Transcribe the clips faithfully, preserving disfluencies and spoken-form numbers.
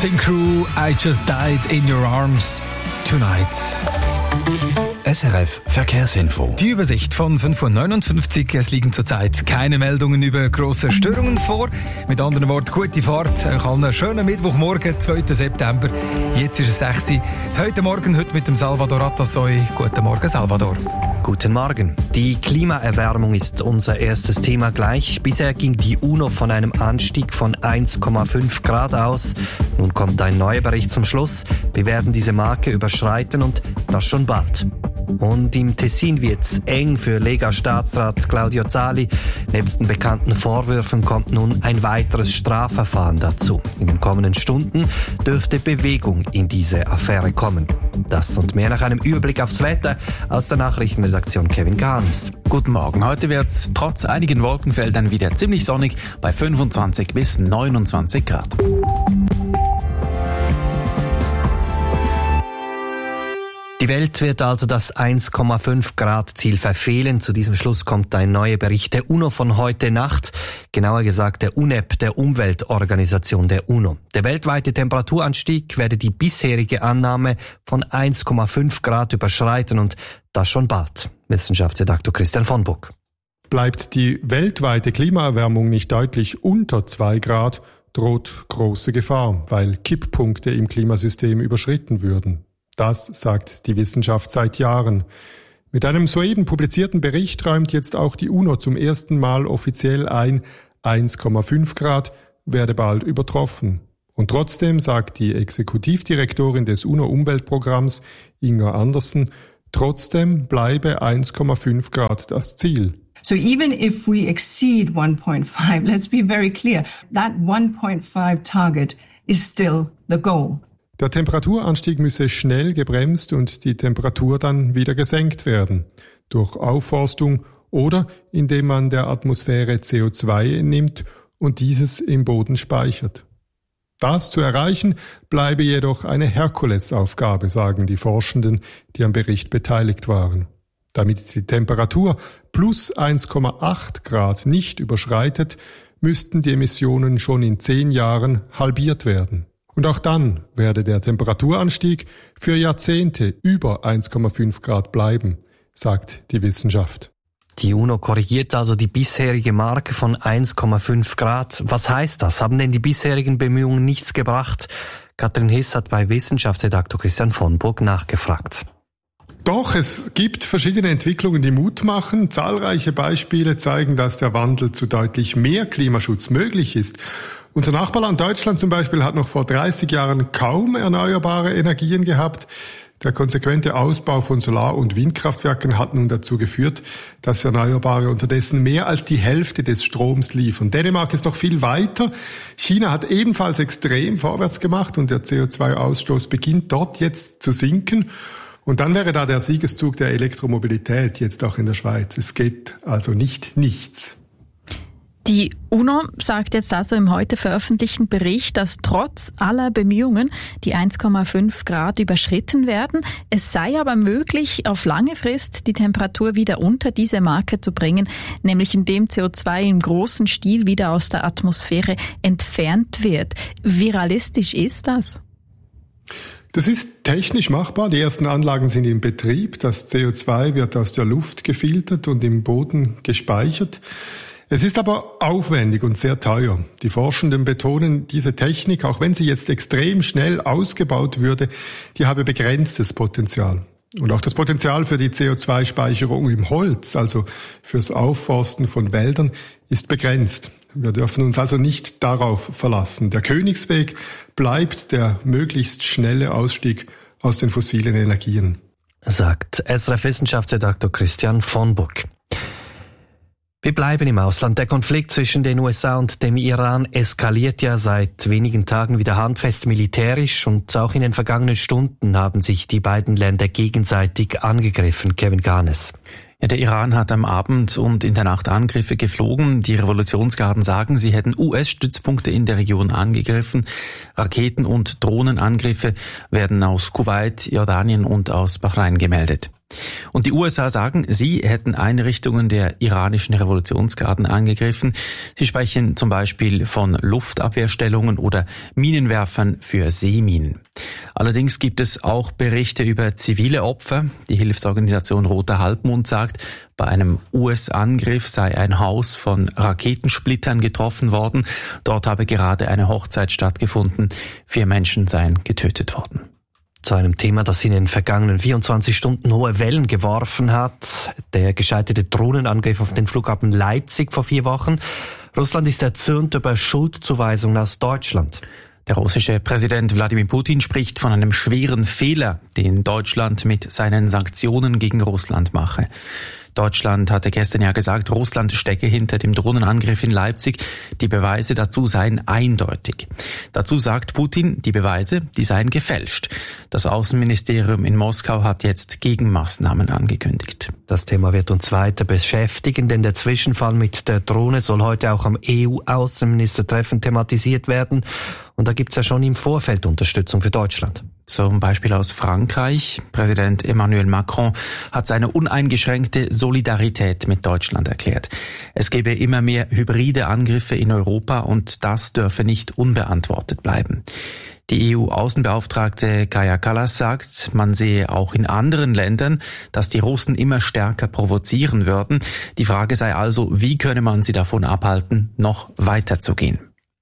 Motley Crue, I Just Died in Your Arms Tonight. S R F Verkehrsinfo. Die Übersicht von fünf Uhr neunundfünfzig. Es liegen zurzeit keine Meldungen über grosse Störungen vor. Mit anderen Worten, gute Fahrt. Euch allen einen schönen Mittwochmorgen, zweiten September. Jetzt ist es sechs Uhr. Das heute Morgen, heute mit dem Salvador Atassoy. Guten Morgen, Salvador. Guten Morgen. Die Klimaerwärmung ist unser erstes Thema gleich. Bisher ging die UNO von einem Anstieg von eins Komma fünf Grad aus. Nun kommt ein neuer Bericht zum Schluss. Wir werden diese Marke überschreiten und das schon bald. Und im Tessin wird's eng für Lega-Staatsrat Claudio Zali. Nebst den bekannten Vorwürfen kommt nun ein weiteres Strafverfahren dazu. In den kommenden Stunden dürfte Bewegung in diese Affäre kommen. Das und mehr nach einem Überblick aufs Wetter aus der Nachrichtenredaktion Kevin Kahnes. Guten Morgen. Heute wird's trotz einigen Wolkenfeldern wieder ziemlich sonnig bei fünfundzwanzig bis neunundzwanzig Grad. Die Welt wird also das eins Komma fünf Grad Ziel verfehlen. Zu diesem Schluss kommt ein neuer Bericht der UNO von heute Nacht, genauer gesagt der U N E P, der Umweltorganisation der UNO. Der weltweite Temperaturanstieg werde die bisherige Annahme von eins Komma fünf Grad überschreiten und das schon bald. Wissenschaftsredaktor Christian von Buck. Bleibt die weltweite Klimaerwärmung nicht deutlich unter zwei Grad, droht große Gefahr, weil Kipppunkte im Klimasystem überschritten würden. Das sagt die Wissenschaft seit Jahren. Mit einem soeben publizierten Bericht räumt jetzt auch die UNO zum ersten Mal offiziell ein, eins Komma fünf Grad werde bald übertroffen. Und trotzdem sagt die Exekutivdirektorin des UNO-Umweltprogramms, Inger Andersen, trotzdem bleibe eins Komma fünf Grad das Ziel. So even if we exceed one point five, let's be very clear, that one point five target is still the goal. Der Temperaturanstieg müsse schnell gebremst und die Temperatur dann wieder gesenkt werden. Durch Aufforstung oder indem man der Atmosphäre C O zwei entnimmt und dieses im Boden speichert. Das zu erreichen bleibe jedoch eine Herkulesaufgabe, sagen die Forschenden, die am Bericht beteiligt waren. Damit die Temperatur plus eins Komma acht Grad nicht überschreitet, müssten die Emissionen schon in zehn Jahren halbiert werden. Und auch dann werde der Temperaturanstieg für Jahrzehnte über eins Komma fünf Grad bleiben, sagt die Wissenschaft. Die UNO korrigiert also die bisherige Marke von eins Komma fünf Grad. Was heißt das? Haben denn die bisherigen Bemühungen nichts gebracht? Katrin Hiss hat bei Wissenschaftsredaktor Christian von Burg nachgefragt. Doch, es gibt verschiedene Entwicklungen, die Mut machen. Zahlreiche Beispiele zeigen, dass der Wandel zu deutlich mehr Klimaschutz möglich ist. Unser Nachbarland Deutschland zum Beispiel hat noch vor dreißig Jahren kaum erneuerbare Energien gehabt. Der konsequente Ausbau von Solar- und Windkraftwerken hat nun dazu geführt, dass Erneuerbare unterdessen mehr als die Hälfte des Stroms liefern. Dänemark ist noch viel weiter. China hat ebenfalls extrem vorwärts gemacht und der C O zwei Ausstoß beginnt dort jetzt zu sinken. Und dann wäre da der Siegeszug der Elektromobilität jetzt auch in der Schweiz. Es geht also nicht nichts. Die UNO sagt jetzt also im heute veröffentlichten Bericht, dass trotz aller Bemühungen die eins Komma fünf Grad überschritten werden. Es sei aber möglich, auf lange Frist die Temperatur wieder unter diese Marke zu bringen, nämlich indem C O zwei im großen Stil wieder aus der Atmosphäre entfernt wird. Wie realistisch ist das? Das ist technisch machbar. Die ersten Anlagen sind in Betrieb. Das C O zwei wird aus der Luft gefiltert und im Boden gespeichert. Es ist aber aufwendig und sehr teuer. Die Forschenden betonen, diese Technik, auch wenn sie jetzt extrem schnell ausgebaut würde, die habe begrenztes Potenzial. Und auch das Potenzial für die C O zwei Speicherung im Holz, also fürs Aufforsten von Wäldern, ist begrenzt. Wir dürfen uns also nicht darauf verlassen. Der Königsweg bleibt der möglichst schnelle Ausstieg aus den fossilen Energien, sagt S R F-Wissenschaftsredaktor Christian von Buck. Wir bleiben im Ausland. Der Konflikt zwischen den U S A und dem Iran eskaliert ja seit wenigen Tagen wieder handfest militärisch und auch in den vergangenen Stunden haben sich die beiden Länder gegenseitig angegriffen. Kevin Garnes. Ja, der Iran hat am Abend und in der Nacht Angriffe geflogen. Die Revolutionsgarden sagen, sie hätten U S-Stützpunkte in der Region angegriffen. Raketen- und Drohnenangriffe werden aus Kuwait, Jordanien und aus Bahrain gemeldet. Und die U S A sagen, sie hätten Einrichtungen der iranischen Revolutionsgarden angegriffen. Sie sprechen zum Beispiel von Luftabwehrstellungen oder Minenwerfern für Seeminen. Allerdings gibt es auch Berichte über zivile Opfer. Die Hilfsorganisation Roter Halbmond sagt, bei einem U S-Angriff sei ein Haus von Raketensplittern getroffen worden. Dort habe gerade eine Hochzeit stattgefunden. Vier Menschen seien getötet worden. Zu einem Thema, das in den vergangenen vierundzwanzig Stunden hohe Wellen geworfen hat. Der gescheiterte Drohnenangriff auf den Flughafen Leipzig vor vier Wochen. Russland ist erzürnt über Schuldzuweisungen aus Deutschland. Der russische Präsident Wladimir Putin spricht von einem schweren Fehler, den Deutschland mit seinen Sanktionen gegen Russland mache. Deutschland hatte gestern ja gesagt, Russland stecke hinter dem Drohnenangriff in Leipzig. Die Beweise dazu seien eindeutig. Dazu sagt Putin, die Beweise, die seien gefälscht. Das Außenministerium in Moskau hat jetzt Gegenmaßnahmen angekündigt. Das Thema wird uns weiter beschäftigen, denn der Zwischenfall mit der Drohne soll heute auch am E U-Außenministertreffen thematisiert werden. Und da gibt's ja schon im Vorfeld Unterstützung für Deutschland. Zum Beispiel aus Frankreich. Präsident Emmanuel Macron hat seine uneingeschränkte Solidarität mit Deutschland erklärt. Es gebe immer mehr hybride Angriffe in Europa und das dürfe nicht unbeantwortet bleiben. Die E U-Außenbeauftragte Kaja Kallas sagt, man sehe auch in anderen Ländern, dass die Russen immer stärker provozieren würden. Die Frage sei also, wie könne man sie davon abhalten, noch weiterzugehen?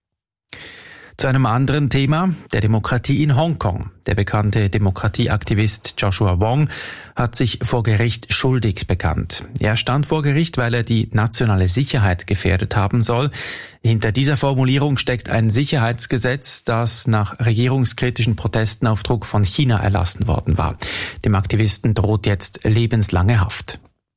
Zu einem anderen Thema, der Demokratie in Hongkong. Der bekannte Demokratieaktivist Joshua Wong hat sich vor Gericht schuldig bekannt. Er stand vor Gericht, weil er die nationale Sicherheit gefährdet haben soll. Hinter dieser Formulierung steckt ein Sicherheitsgesetz, das nach regierungskritischen Protesten auf Druck von China erlassen worden war. Dem Aktivisten droht jetzt lebenslange Haft.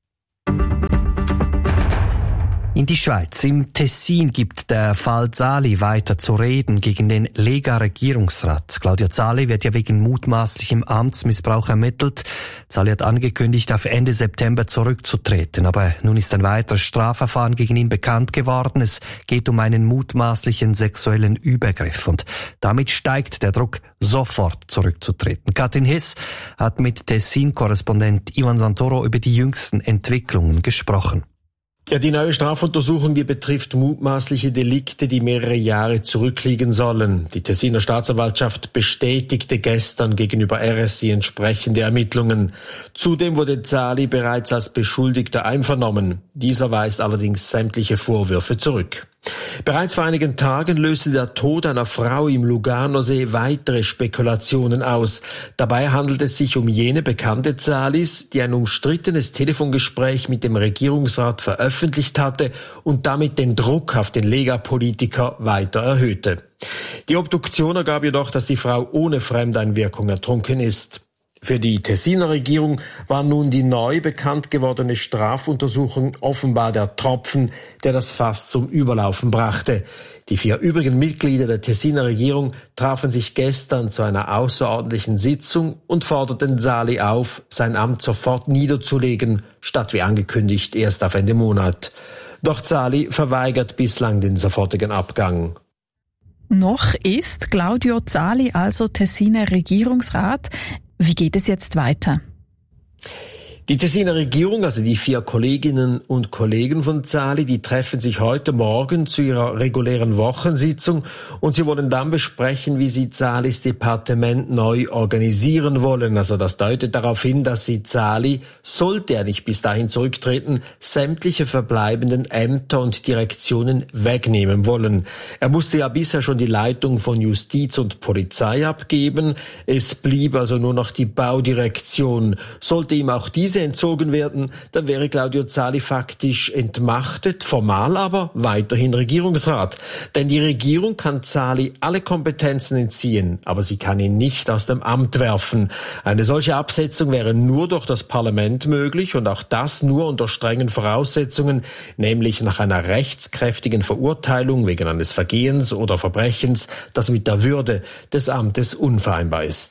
In die Schweiz. Im Tessin gibt der Fall Zali weiter zu reden gegen den Lega-Regierungsrat. Claudia Zali wird ja wegen mutmaßlichem Amtsmissbrauch ermittelt. Zali hat angekündigt, auf Ende September zurückzutreten. Aber nun ist ein weiteres Strafverfahren gegen ihn bekannt geworden. Es geht um einen mutmaßlichen sexuellen Übergriff. Und damit steigt der Druck, sofort zurückzutreten. Katrin Hiss hat mit Tessin-Korrespondent Ivan Santoro über die jüngsten Entwicklungen gesprochen. Ja, die neue Strafuntersuchung, die betrifft mutmaßliche Delikte, die mehrere Jahre zurückliegen sollen. Die Tessiner Staatsanwaltschaft bestätigte gestern gegenüber R S I entsprechende Ermittlungen. Zudem wurde Zali bereits als Beschuldigter einvernommen. Dieser weist allerdings sämtliche Vorwürfe zurück. Bereits vor einigen Tagen löste der Tod einer Frau im Lugano-See weitere Spekulationen aus. Dabei handelt es sich um jene Bekannte Zalis, die ein umstrittenes Telefongespräch mit dem Regierungsrat veröffentlicht hatte und damit den Druck auf den Lega-Politiker weiter erhöhte. Die Obduktion ergab jedoch, dass die Frau ohne Fremdeinwirkung ertrunken ist. Für die Tessiner Regierung war nun die neu bekannt gewordene Strafuntersuchung offenbar der Tropfen, der das Fass zum Überlaufen brachte. Die vier übrigen Mitglieder der Tessiner Regierung trafen sich gestern zu einer außerordentlichen Sitzung und forderten Zali auf, sein Amt sofort niederzulegen, statt wie angekündigt erst auf Ende Monat. Doch Zali verweigert bislang den sofortigen Abgang. Noch ist Claudio Zali also Tessiner Regierungsrat. Wie geht es jetzt weiter? Die Tessiner Regierung, also die vier Kolleginnen und Kollegen von Zali, die treffen sich heute Morgen zu ihrer regulären Wochensitzung und sie wollen dann besprechen, wie sie Zalis Departement neu organisieren wollen. Also das deutet darauf hin, dass sie Zali, sollte er nicht bis dahin zurücktreten, sämtliche verbleibenden Ämter und Direktionen wegnehmen wollen. Er musste ja bisher schon die Leitung von Justiz und Polizei abgeben. Es blieb also nur noch die Baudirektion. Sollte ihm auch diese entzogen werden, dann wäre Claudio Zali faktisch entmachtet, formal aber weiterhin Regierungsrat. Denn die Regierung kann Zali alle Kompetenzen entziehen, aber sie kann ihn nicht aus dem Amt werfen. Eine solche Absetzung wäre nur durch das Parlament möglich und auch das nur unter strengen Voraussetzungen, nämlich nach einer rechtskräftigen Verurteilung wegen eines Vergehens oder Verbrechens, das mit der Würde des Amtes unvereinbar ist.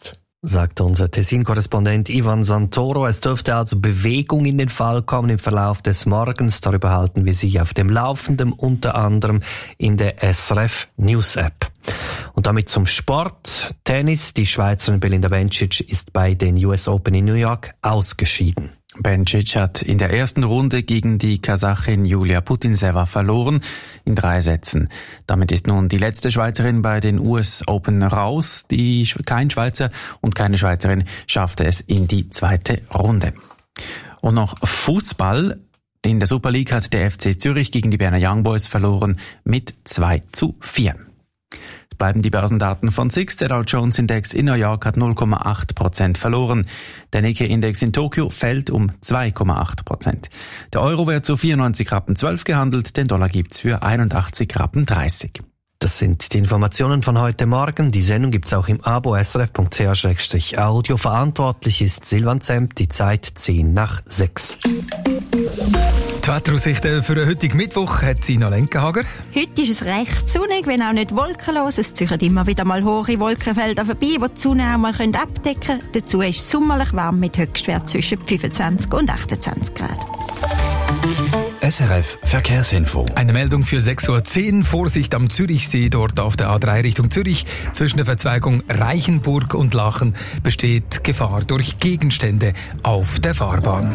sagt unser Tessin-Korrespondent Ivan Santoro. Es dürfte also Bewegung in den Fall kommen im Verlauf des Morgens. Darüber halten wir Sie auf dem Laufenden, unter anderem in der S R F News App. Und damit zum Sport. Tennis. Die Schweizerin Belinda Bencic ist bei den U S Open in New York ausgeschieden. Bencic hat in der ersten Runde gegen die Kasachin Julia Putintseva verloren, in drei Sätzen. Damit ist nun die letzte Schweizerin bei den U S Open raus. Die, kein Schweizer und keine Schweizerin schaffte es in die zweite Runde. Und noch Fußball. In der Super League hat der F C Zürich gegen die Berner Young Boys verloren mit zwei zu vier. Bleiben die Börsendaten von S I X. Der Dow Jones Index in New York hat null Komma acht Prozent verloren. Der Nikkei Index in Tokio fällt um zwei Komma acht Prozent. Der Euro wird zu vierundneunzig Rappen zwölf gehandelt, den Dollar gibt's für einundachtzig Rappen dreißig. Das sind die Informationen von heute Morgen. Die Sendung gibt's auch im Abo s r f punkt c h slash audio. Verantwortlich ist Silvan Zemp, die Zeit zehn nach sechs. Die Wetteraussichten für den heutigen Mittwoch hat Sina Lenkenhager. Heute ist es recht sonnig, wenn auch nicht wolkenlos. Es ziehen immer wieder mal hohe Wolkenfelder vorbei, die die Sonne auch mal abdecken können. Dazu ist es sommerlich warm mit Höchstwert zwischen fünfundzwanzig und achtundzwanzig Grad. S R F Verkehrsinfo. Eine Meldung für sechs Uhr zehn. Vorsicht am Zürichsee, dort auf der A drei Richtung Zürich. Zwischen der Verzweigung Reichenburg und Lachen besteht Gefahr durch Gegenstände auf der Fahrbahn.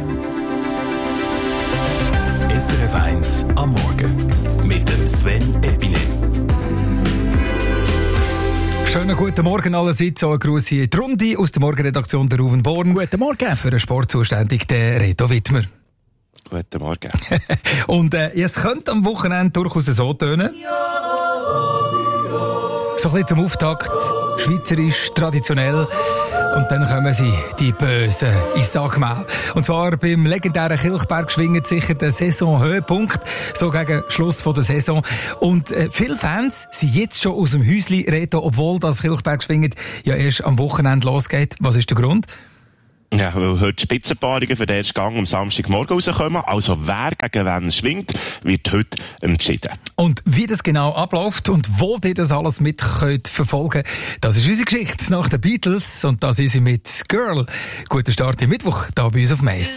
S R F eins am Morgen mit dem Sven Epine. Schönen guten Morgen allerseits. Ein Gruß hier in die Runde aus der Morgenredaktion der Ruven Born. Guten Morgen. Für den Sport zuständig der Reto Wittmer. Guten Morgen. Und äh, es könnte am Wochenende durchaus so tönen. So ein bisschen zum Auftakt. Schweizerisch, traditionell. Und dann kommen sie, die Bösen, ins Sagmahl. Und zwar beim legendären Kilchberg schwingt sicher der Saisonhöhepunkt, so gegen Schluss von der Saison. Und äh, viele Fans sind jetzt schon aus dem Häusli Reto, obwohl das Kilchberg schwingt ja erst am Wochenende losgeht. Was ist der Grund? Ja, weil heute Spitzenpaarungen für den ersten Gang am Samstagmorgen rauskommen. Also wer gegen wen schwingt, wird heute entschieden. Und wie das genau abläuft und wo ihr das alles mit könnt verfolgen, das ist unsere Geschichte nach den Beatles. Und das ist sie mit Girl. Guten Start im Mittwoch, da bei uns auf Mais.